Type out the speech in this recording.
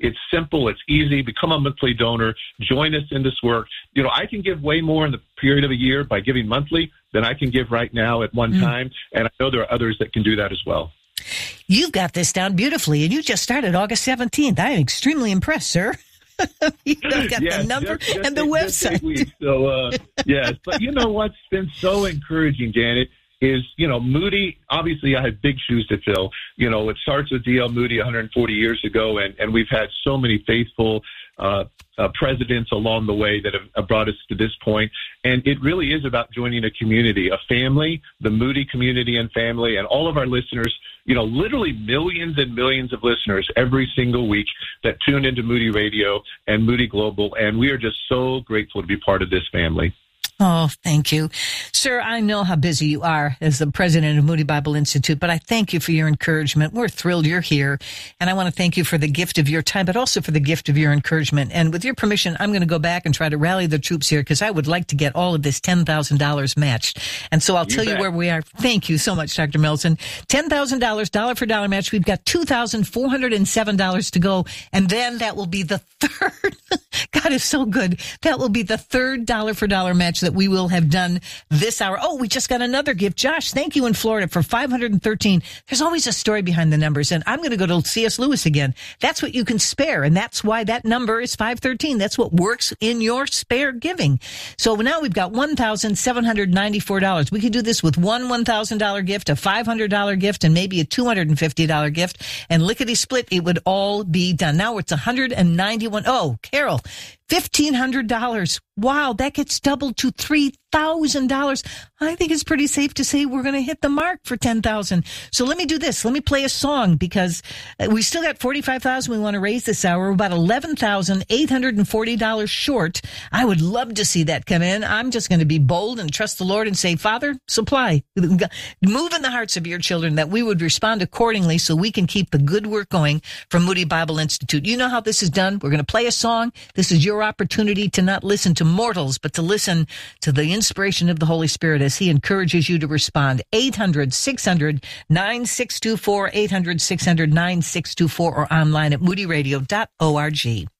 It's simple. It's easy. Become a monthly donor. Join us in this work. I can give way more in the period of a year by giving monthly than I can give right now at one time. And I know there are others that can do that as well. You've got this down beautifully, and you just started August 17th. I am extremely impressed, sir. You've got the number and the website. So, yes. But you know what's been so encouraging, Janet, is, Moody, obviously I had big shoes to fill. It starts with D.L. Moody 140 years ago, and we've had so many faithful presidents along the way that have brought us to this point. And it really is about joining a community, a family, the Moody community and family, and all of our listeners, literally millions and millions of listeners every single week that tune into Moody Radio and Moody Global. And we are just so grateful to be part of this family. Oh, thank you. Sir, I know how busy you are as the president of Moody Bible Institute, but I thank you for your encouragement. We're thrilled you're here, and I want to thank you for the gift of your time, but also for the gift of your encouragement. And with your permission, I'm going to go back and try to rally the troops here, because I would like to get all of this $10,000 matched. And so I'll tell you where we are. Thank you so much, Dr. Melson. $10,000, dollar for dollar match. We've got $2,407 to go, and then that will be the third. God is so good. That will be the third dollar for dollar match that we will have done this hour. Oh, we just got another gift. Josh, thank you in Florida for $513. There's always a story behind the numbers, and I'm going to go to C.S. Lewis again. That's what you can spare, and that's why that number is 513. That's what works in your spare giving. So now we've got $1,794. We could do this with one $1,000 gift, a $500 gift, and maybe a $250 gift, and lickety-split, it would all be done. Now it's $191. Oh, Carol, $1,500. Wow, that gets doubled to $3,000. I think it's pretty safe to say we're going to hit the mark for $10,000. So let me do this. Let me play a song, because we still got $45,000 we want to raise this hour. We're about $11,840 short. I would love to see that come in. I'm just going to be bold and trust the Lord and say, Father, supply. Move in the hearts of your children that we would respond accordingly so we can keep the good work going from Moody Bible Institute. You know how this is done. We're going to play a song. This is your opportunity to not listen to mortals, but to listen to the inspiration of the Holy Spirit as he encourages you to respond. 800-600-9624, 800-600-9624, or online at moodyradio.org.